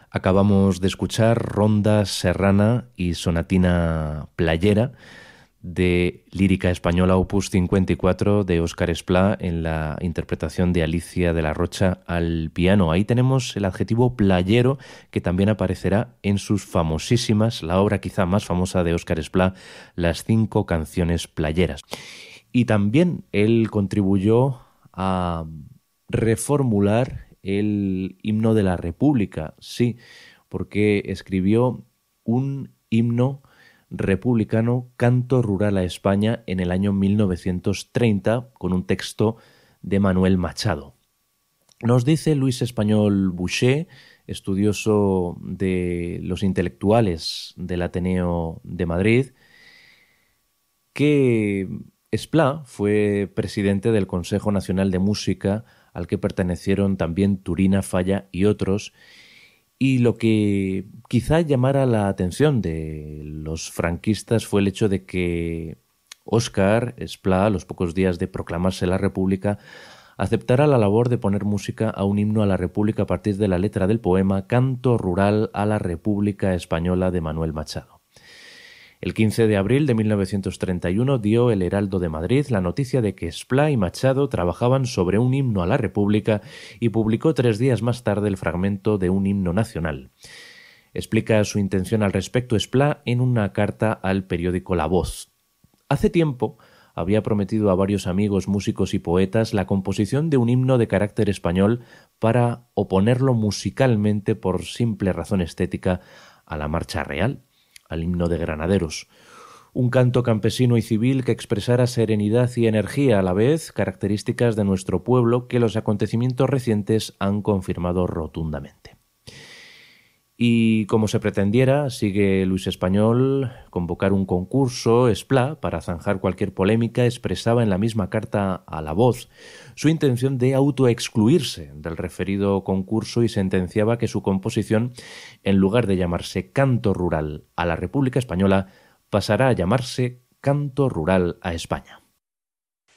Acabamos de escuchar Ronda Serrana y Sonatina Playera de Lírica Española Opus 54 de Óscar Esplá en la interpretación de Alicia de la Rocha al piano. Ahí tenemos el adjetivo playero que también aparecerá en sus famosísimas, la obra quizá más famosa de Óscar Esplá, Las 5 canciones playeras. Y también él contribuyó a reformular el himno de la República, sí, porque escribió un himno republicano, Canto Rural a España, en el año 1930, con un texto de Manuel Machado. Nos dice Luis Español Boucher, estudioso de los intelectuales del Ateneo de Madrid, que Esplá fue presidente del Consejo Nacional de Música, al que pertenecieron también Turina, Falla y otros, y lo que quizá llamara la atención de los franquistas fue el hecho de que Óscar Esplá, a los pocos días de proclamarse la República, aceptara la labor de poner música a un himno a la República a partir de la letra del poema Canto Rural a la República Española de Manuel Machado. El 15 de abril de 1931 dio El Heraldo de Madrid la noticia de que Esplá y Machado trabajaban sobre un himno a la República y publicó 3 días más tarde el fragmento de un himno nacional. Explica su intención al respecto Esplá en una carta al periódico La Voz. Hace tiempo había prometido a varios amigos músicos y poetas la composición de un himno de carácter español para oponerlo musicalmente por simple razón estética a la marcha real, al himno de granaderos, un canto campesino y civil que expresara serenidad y energía a la vez, características de nuestro pueblo que los acontecimientos recientes han confirmado rotundamente. Y como se pretendiera, sigue Luis Español, convocar un concurso, Esplá, para zanjar cualquier polémica, expresaba en la misma carta a La Voz su intención de autoexcluirse del referido concurso y sentenciaba que su composición, en lugar de llamarse Canto Rural a la República Española, pasará a llamarse Canto Rural a España.